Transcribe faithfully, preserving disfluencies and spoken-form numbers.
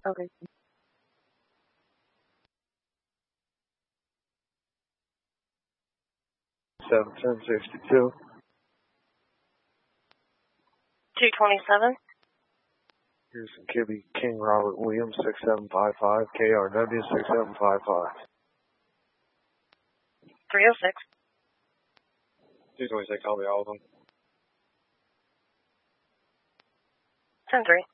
Okay. seven ten sixty-two. two twenty-seven. Houston Kibby King Robert Williams six seven five five, K R W six seven five five. three oh six. two twenty-six, I'll be all of them. ten three.